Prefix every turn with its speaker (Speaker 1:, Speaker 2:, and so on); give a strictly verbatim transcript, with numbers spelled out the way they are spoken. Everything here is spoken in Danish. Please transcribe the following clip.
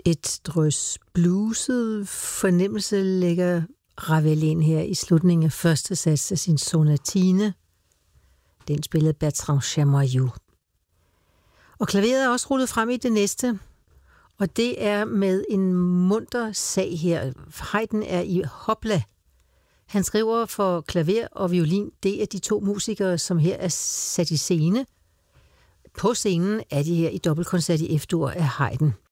Speaker 1: Et drøs bluset fornemmelse lægger Ravel ind her i slutningen af første sats af sin sonatine. Den spillede Bertrand Chamoyou. Og klaveret er også rullet frem i det næste, og det er med en munter sag her. Haydn er i hopla. Han skriver for klaver og violin. Det er de to musikere, som her er sat i scene. På scenen er de her i dobbeltkoncert i F-dur af Haydn.